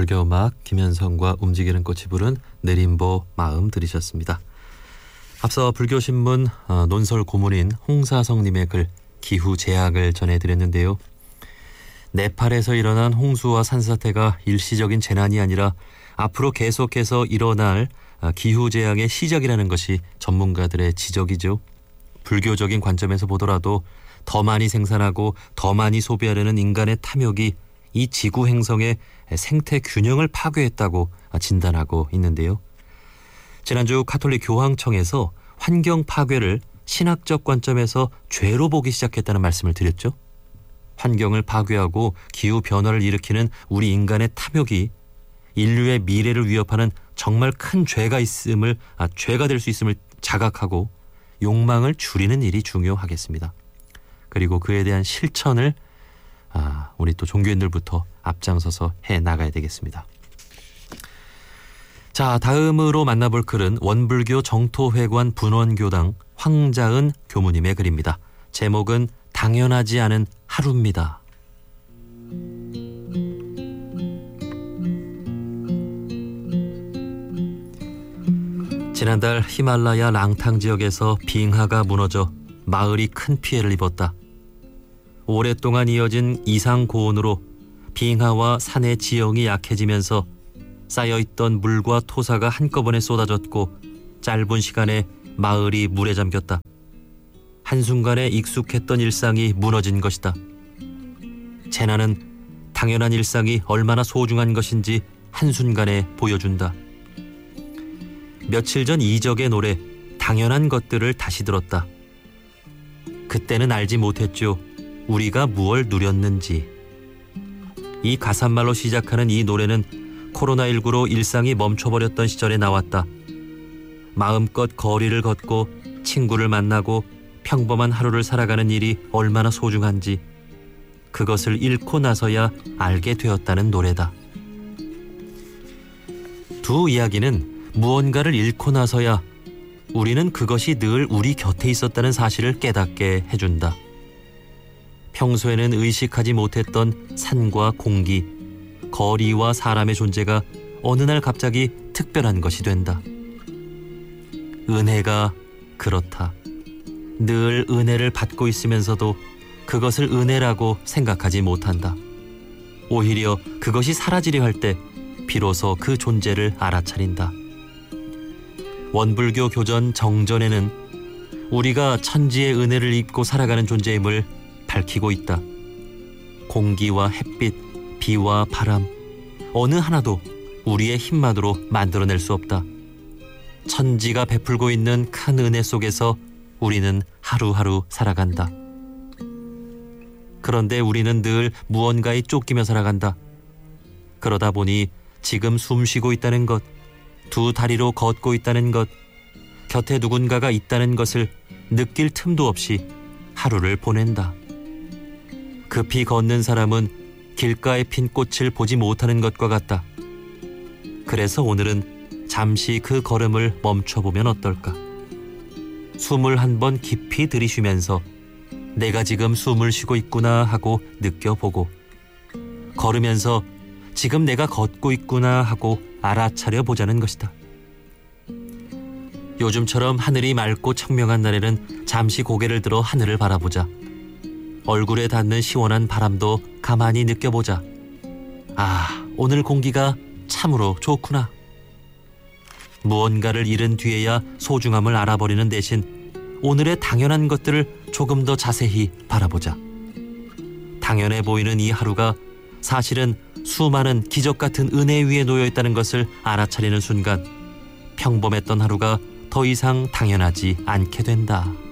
설교음악 김현성과 움직이는 꽃이 부른 내림보 마음 들으셨습니다. 앞서 불교신문 논설 고문인 홍사성님의 글 기후제약을 전해드렸는데요. 네팔에서 일어난 홍수와 산사태가 일시적인 재난이 아니라 앞으로 계속해서 일어날 기후재앙의 시작이라는 것이 전문가들의 지적이죠. 불교적인 관점에서 보더라도 더 많이 생산하고 더 많이 소비하려는 인간의 탐욕이 이 지구 행성의 생태 균형을 파괴했다고 진단하고 있는데요. 지난주 가톨릭 교황청에서 환경 파괴를 신학적 관점에서 죄로 보기 시작했다는 말씀을 드렸죠. 환경을 파괴하고 기후 변화를 일으키는 우리 인간의 탐욕이 인류의 미래를 위협하는 정말 큰 죄가 될 수 있음을 자각하고 욕망을 줄이는 일이 중요하겠습니다. 그리고 그에 대한 실천을 우리 또 종교인들부터 앞장서서 해 나가야 되겠습니다. 자, 다음으로 만나볼 글은 원불교 정토회관 분원교당 황자은 교무님의 글입니다. 제목은 당연하지 않은 하루입니다. 지난달 히말라야 랑탕 지역에서 빙하가 무너져 마을이 큰 피해를 입었다. 오랫동안 이어진 이상 고온으로 빙하와 산의 지형이 약해지면서 쌓여있던 물과 토사가 한꺼번에 쏟아졌고 짧은 시간에 마을이 물에 잠겼다. 한순간에 익숙했던 일상이 무너진 것이다. 재난은 당연한 일상이 얼마나 소중한 것인지 한순간에 보여준다. 며칠 전 이적의 노래 당연한 것들을 다시 들었다. 그때는 알지 못했죠. 우리가 무얼 누렸는지. 이 가사말로 시작하는 이 노래는 코로나19로 일상이 멈춰버렸던 시절에 나왔다. 마음껏 거리를 걷고 친구를 만나고 평범한 하루를 살아가는 일이 얼마나 소중한지 그것을 잃고 나서야 알게 되었다는 노래다. 두 이야기는 무언가를 잃고 나서야 우리는 그것이 늘 우리 곁에 있었다는 사실을 깨닫게 해준다. 평소에는 의식하지 못했던 산과 공기, 거리와 사람의 존재가 어느 날 갑자기 특별한 것이 된다. 은혜가 그렇다. 늘 은혜를 받고 있으면서도 그것을 은혜라고 생각하지 못한다. 오히려 그것이 사라지려 할 때 비로소 그 존재를 알아차린다. 원불교 교전 정전에는 우리가 천지의 은혜를 입고 살아가는 존재임을 밝히고 있다. 공기와 햇빛, 비와 바람, 어느 하나도 우리의 힘만으로 만들어낼 수 없다. 천지가 베풀고 있는 큰 은혜 속에서 우리는 하루하루 살아간다. 그런데 우리는 늘 무언가에 쫓기며 살아간다. 그러다 보니 지금 숨 쉬고 있다는 것, 두 다리로 걷고 있다는 것, 곁에 누군가가 있다는 것을 느낄 틈도 없이 하루를 보낸다. 급히 걷는 사람은 길가에 핀 꽃을 보지 못하는 것과 같다. 그래서 오늘은 잠시 그 걸음을 멈춰보면 어떨까? 숨을 한번 깊이 들이쉬면서 내가 지금 숨을 쉬고 있구나 하고 느껴보고, 걸으면서 지금 내가 걷고 있구나 하고 알아차려 보자는 것이다. 요즘처럼 하늘이 맑고 청명한 날에는 잠시 고개를 들어 하늘을 바라보자. 얼굴에 닿는 시원한 바람도 가만히 느껴보자. 오늘 공기가 참으로 좋구나. 무언가를 잃은 뒤에야 소중함을 알아버리는 대신 오늘의 당연한 것들을 조금 더 자세히 바라보자. 당연해 보이는 이 하루가 사실은 수많은 기적 같은 은혜 위에 놓여 있다는 것을 알아차리는 순간 평범했던 하루가 더 이상 당연하지 않게 된다.